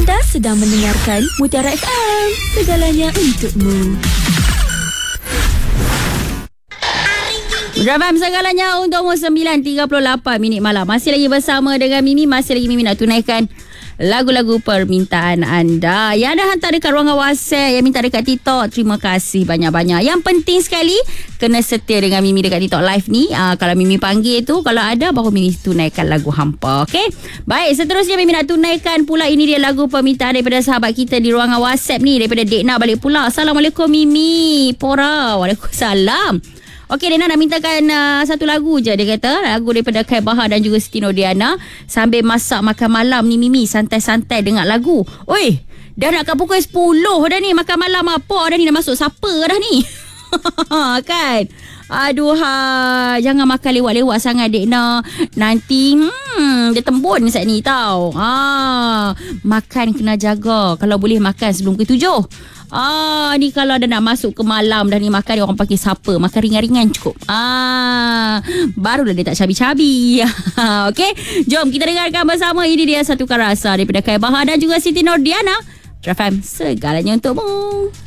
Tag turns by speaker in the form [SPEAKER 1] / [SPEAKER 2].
[SPEAKER 1] Anda sedang mendengarkan Mutiara FM, segalanya untukmu.
[SPEAKER 2] Mutiara FM, segalanya untukmu. 9.38 minit malam. Masih lagi bersama dengan Mimi. Masih lagi Mimi nak tunaikan lagu-lagu permintaan anda yang anda hantar dekat ruangan WhatsApp, yang minta dekat TikTok. Terima kasih banyak-banyak. Yang penting sekali, kena setia dengan Mimi dekat TikTok live ni. Kalau Mimi panggil tu, kalau ada, baru Mimi tunaikan lagu hampa. Okay? Baik, seterusnya Mimi nak tunaikan pula. Ini dia lagu permintaan daripada sahabat kita di ruangan WhatsApp ni, daripada Dekna balik pula. Assalamualaikum Mimi Pora. Waalaikumsalam. Okey, Dena nak mintakan satu lagu je. Dia kata lagu daripada Kai Bahar dan juga Siti Nordiana. Sambil masak makan malam ni Mimi, santai-santai dengar lagu. Oi, dah nak kat pukul 10 dah ni. Makan malam apa dah ni? Dah masuk siapa dah ni? Kan? Aduh, jangan makan lewat-lewat sangat Dekna. Nanti dia tembun saat ni tau. Makan kena jaga. Kalau boleh makan sebelum ke 7. Ni kalau dah nak masuk ke malam dah ni, makan orang pakai siapa. Makan ringan-ringan cukup. Barulah dia tak cabi-cabi. Okey, jom kita dengarkan bersama. Ini dia Satukan Rasa daripada Kai Bahar dan juga Siti Nordiana. FM, segalanya untukmu.